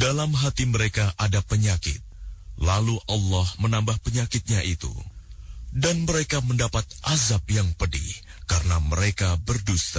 Dalam hati mereka ada penyakit, lalu Allah menambah penyakitnya itu, dan mereka mendapat azab yang pedih karena mereka berdusta.